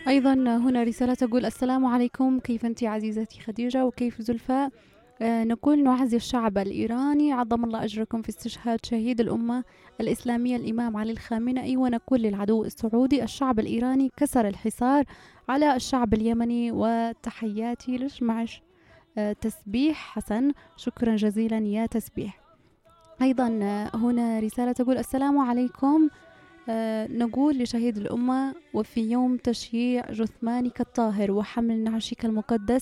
أيضا هنا رسالة تقول: السلام عليكم، كيف أنت عزيزتي خديجة وكيف زلفاء؟ نقول نعزي الشعب الإيراني، عظم الله أجركم في استشهاد شهيد الأمة الإسلامية الإمام علي الخامنئي، ونقول للعدو السعودي: الشعب الإيراني كسر الحصار على الشعب اليمني، وتحياتي لجمعش. تسبيح حسن، شكرا جزيلا يا تسبيح. أيضا هنا رسالة تقول: السلام عليكم، نقول لشهيد الأمة: وفي يوم تشييع جثمانك الطاهر وحمل نعشك المقدس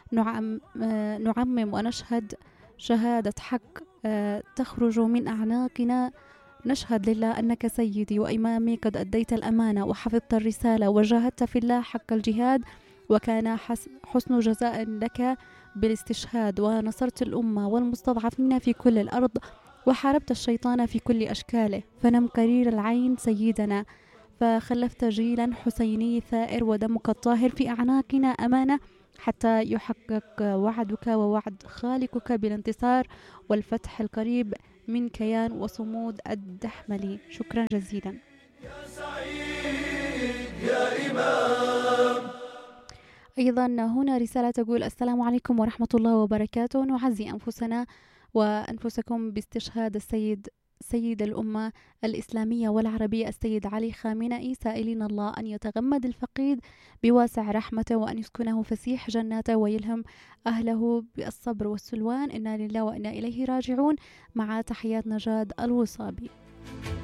نعمم ونشهد شهادة حق تخرج من أعناقنا. نشهد لله أنك سيدي وإمامي قد أديت الأمانة وحفظت الرسالة وجاهدت في الله حق الجهاد، وكان حسن جزاء لك بالاستشهاد، ونصرت الأمة والمستضعفين في كل الأرض، وحاربت الشيطان في كل أشكاله، فنم قرير العين سيدنا، فخلفت جيلا حسيني ثائر، ودمك الطاهر في أعناقنا أمانة حتى يحقق وعدك ووعد خالقك بالانتصار والفتح القريب من كيان وصمود الدحملي. شكرا جزيلا يا سعيد يا إمام. أيضا هنا رسالة تقول: السلام عليكم ورحمة الله وبركاته، نعزي أنفسنا وأنفسكم باستشهاد سيد الأمة الإسلامية والعربية السيد علي خامنئي، سائلين الله أن يتغمد الفقيد بواسع رحمته، وأن يسكنه فسيح جناته، ويلهم أهله بالصبر والسلوان. إنا لله وإنا إليه راجعون. مع تحيات نجاد الوصابي.